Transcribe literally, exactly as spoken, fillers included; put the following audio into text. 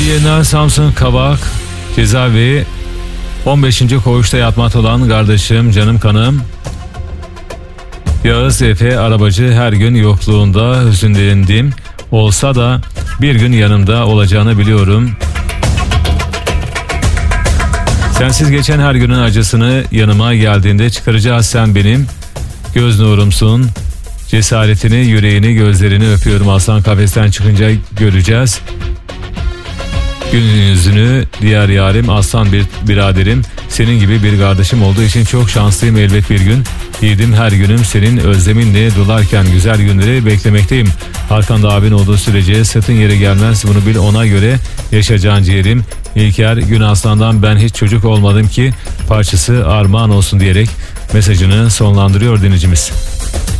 yayınlar Samsun Kavak cezaevi on beşinci koğuşta yatmakta olan kardeşim, canım kanım Yağız Efe Arabacı, her gün yokluğunda hüzünlendim. Olsa da bir gün yanımda olacağını biliyorum. Sensiz geçen her günün acısını yanıma geldiğinde çıkaracağız, sen benim göz nurumsun. Cesaretini, yüreğini, gözlerini öpüyorum. Aslan kafesten çıkınca göreceğiz gün yüzünü, diğer yarim, aslan bir biraderim. Senin gibi bir kardeşim olduğu için çok şanslıyım. Elbet bir gün yiğidim, her günüm senin özleminle dolarken güzel günleri beklemekteyim. Arkanda abin olduğu sürece sırtın yere gelmez, bunu bil, ona göre yaşayacağın ciğerim. İlker Gün Aslan'dan ben hiç çocuk olmadım ki parçası armağan olsun diyerek mesajını sonlandırıyor dinleyicimiz.